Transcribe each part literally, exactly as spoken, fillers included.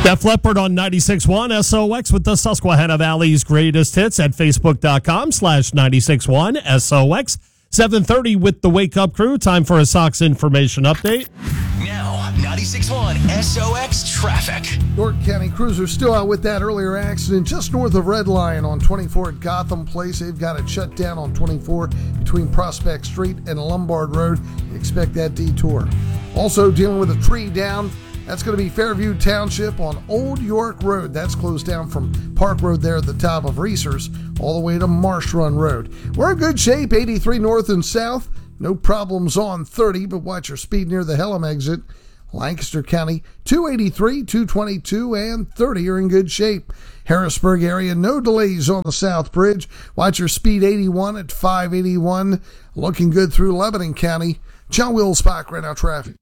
Def Leppard on ninety-six point one S O X with the Susquehanna Valley's greatest hits at facebook.com slash 961 SOX. seven thirty with the Wake Up Crew. Time for a Sox information update. Now, ninety-six point one S O X traffic. York County cruiser still out with that earlier accident just north of Red Lion on twenty-four at Gotham Place. They've got it shut down on twenty-four between Prospect Street and Lombard Road. Expect that detour. Also dealing with a tree down. That's going to be Fairview Township on Old York Road. That's closed down from Park Road there at the top of Reesers all the way to Marsh Run Road. We're in good shape, eighty-three north and south. No problems on thirty, but watch your speed near the Hellam exit. Lancaster County, two eighty-three, two twenty-two, and thirty are in good shape. Harrisburg area, no delays on the South Bridge. Watch your speed eighty-one at five eighty-one. Looking good through Lebanon County. John Wills-Bach right now traffic.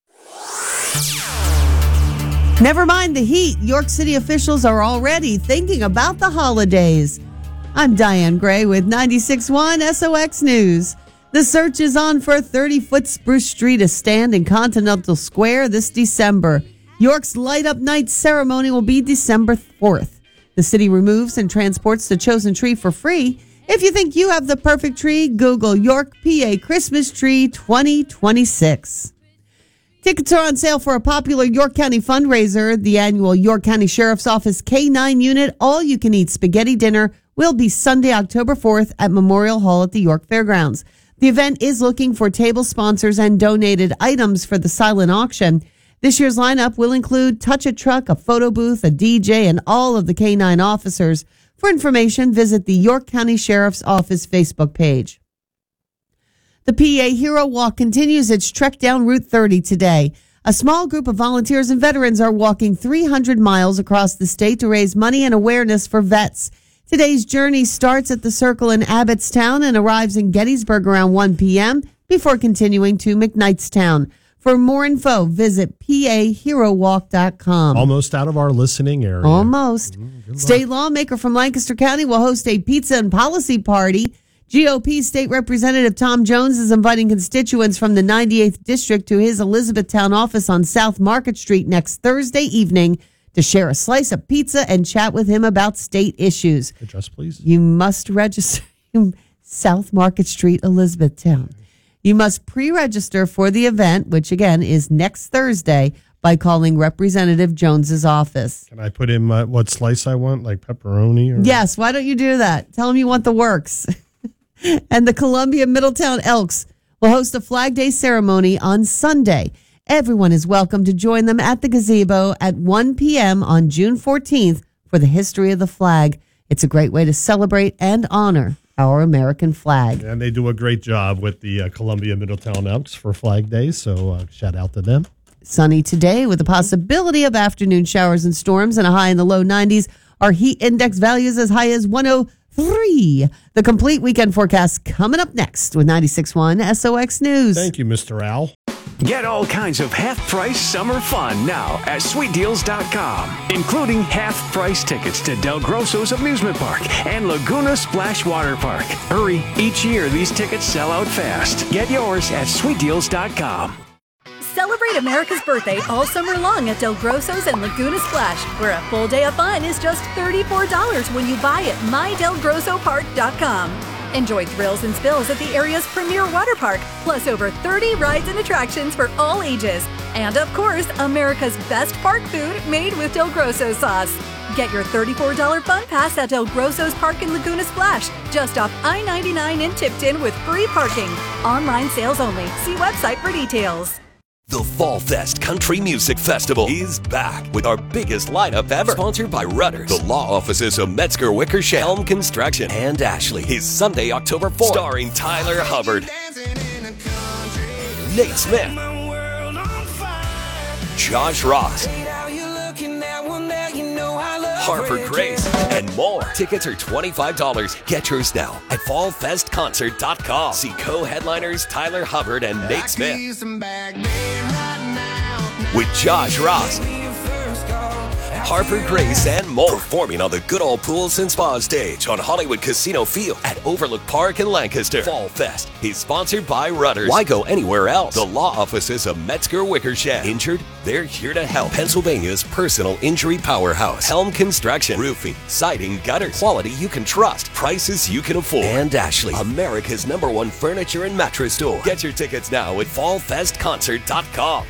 Never mind the heat. York City officials are already thinking about the holidays. I'm Diane Gray with ninety-six point one S O X News. The search is on for a thirty-foot Spruce Street, a stand in Continental Square this December. York's Light Up Night ceremony will be December fourth. The city removes and transports the chosen tree for free. If you think you have the perfect tree, Google York, P A Christmas Tree twenty twenty-six. Tickets are on sale for a popular York County fundraiser. The annual York County Sheriff's Office K nine unit all-you-can-eat spaghetti dinner will be Sunday, October fourth at Memorial Hall at the York Fairgrounds. The event is looking for table sponsors and donated items for the silent auction. This year's lineup will include Touch a Truck, a photo booth, a D J, and all of the K nine officers. For information, visit the York County Sheriff's Office Facebook page. The P A Hero Walk continues its trek down Route thirty today. A small group of volunteers and veterans are walking three hundred miles across the state to raise money and awareness for vets. Today's journey starts at the Circle in Abbottstown and arrives in Gettysburg around one p.m. before continuing to McKnightstown. For more info, visit P A hero walk dot com. Almost out of our listening area. Almost. Mm, State lawmaker from Lancaster County will host a pizza and policy party. G O P State Representative Tom Jones is inviting constituents from the ninety-eighth District to his Elizabethtown office on South Market Street next Thursday evening to share a slice of pizza and chat with him about state issues. Address, please. You must register. South Market Street, Elizabethtown. You must pre-register for the event, which again is next Thursday, by calling Representative Jones's office. Can I put in my, what slice I want, like pepperoni? Or? Yes, why don't you do that? Tell him you want the works. And the Columbia Middletown Elks will host a Flag Day ceremony on Sunday. Everyone is welcome to join them at the gazebo at one p.m. on June fourteenth for the history of the flag. It's a great way to celebrate and honor our American flag. And they do a great job with the uh, Columbia Middletown Elks for Flag Day, so uh, shout out to them. Sunny today with the possibility of afternoon showers and storms and a high in the low nineties. Our heat index values as high as one oh three. The complete weekend forecast coming up next with ninety-six point one S O X News. Thank you, Mister Al. Get all kinds of half-price summer fun now at sweet deals dot com, including half-price tickets to Del Grosso's Amusement Park and Laguna Splash Water Park. Hurry, each year these tickets sell out fast. Get yours at sweet deals dot com. Celebrate America's birthday all summer long at Del Grosso's and Laguna Splash, where a full day of fun is just thirty-four dollars when you buy at my del grosso park dot com. Enjoy thrills and spills at the area's premier water park, plus over thirty rides and attractions for all ages. And of course, America's best park food made with Del Grosso sauce. Get your thirty-four dollars fun pass at Del Grosso's Park in Laguna Splash, just off I ninety-nine in Tipton with free parking. Online sales only. See website for details. The Fall Fest Country Music Festival is back with our biggest lineup ever. Sponsored by Rudders, the law offices of Metzger Wickersham, Helm Construction, and Ashley. Is Sunday, October fourth. Starring Tyler Hubbard, Nate Smith, Josh Ross, Harper Grace, and more. Tickets are twenty-five dollars. Get yours now at fall fest concert dot com. See co-headliners Tyler Hubbard and Nate Smith with Josh Ross, Harper Grace, and more. Performing on the Good Old Pools and Spa stage on Hollywood Casino Field at Overlook Park in Lancaster. Fall Fest is sponsored by Rudders. Why go anywhere else? The law offices of Metzger Wickersham. Injured? They're here to help. Pennsylvania's personal injury powerhouse. Helm Construction. Roofing, siding, gutters. Quality you can trust. Prices you can afford. And Ashley, America's number one furniture and mattress store. Get your tickets now at fall fest concert dot com.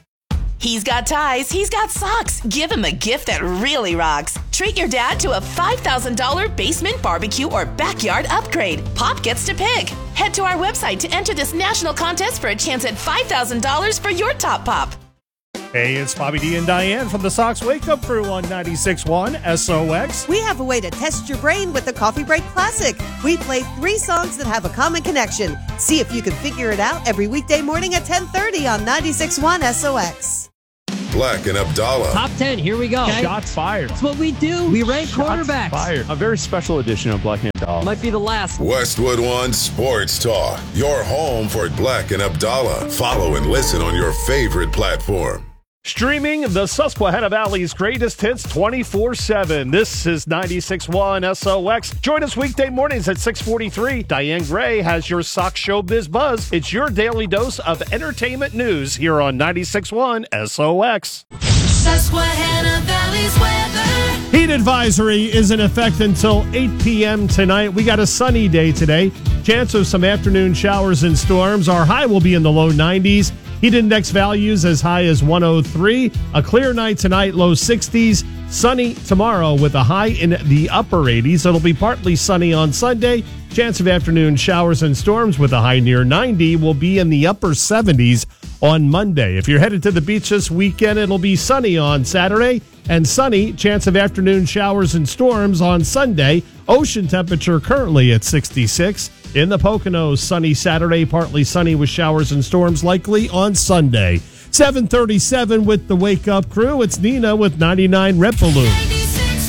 He's got ties, he's got socks. Give him a gift that really rocks. Treat your dad to a five thousand dollars basement barbecue or backyard upgrade. Pop gets to pick. Head to our website to enter this national contest for a chance at five thousand dollars for your top pop. Hey, it's Bobby D and Diane from the Sox Wake Up Crew on ninety-six point one S O X. We have a way to test your brain with the Coffee Break Classic. We play three songs that have a common connection. See if you can figure it out every weekday morning at ten thirty on ninety-six point one S O X. Black and Abdallah. Top ten, here we go. Okay. Shots fired. That's what we do. We rank Shots quarterbacks. Fired. A very special edition of Black and Abdallah. Might be the last. Westwood One Sports Talk. Your home for Black and Abdallah. Follow and listen on your favorite platform. Streaming the Susquehanna Valley's greatest hits twenty-four seven. This is ninety-six point one S O X. Join us weekday mornings at six forty-three. Diane Gray has your Sox Showbiz Buzz. It's your daily dose of entertainment news here on ninety-six point one S O X. Susquehanna Valley's weather. Heat advisory is in effect until eight p.m. tonight. We got a sunny day today. Chance of some afternoon showers and storms. Our high will be in the low nineties. Heat index values as high as one oh three. A clear night tonight, low sixties. Sunny tomorrow with a high in the upper eighties. It'll be partly sunny on Sunday. Chance of afternoon showers and storms with a high near ninety. Will be in the upper seventies on Monday. If you're headed to the beach this weekend, it'll be sunny on Saturday and sunny. Chance of afternoon showers and storms on Sunday. Ocean temperature currently at sixty-six. In the Poconos, sunny Saturday, partly sunny with showers and storms likely on Sunday. seven thirty-seven with the Wake Up Crew. It's Nina with ninety-nine Red Balloon.